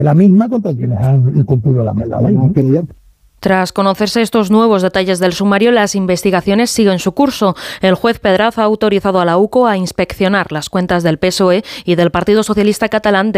la misma contra quienes han incumplido la ley. Tras conocerse estos nuevos detalles del sumario, las investigaciones siguen su curso. El juez Pedraz ha autorizado a la UCO a inspeccionar las cuentas del PSOE y del Partido Socialista Catalán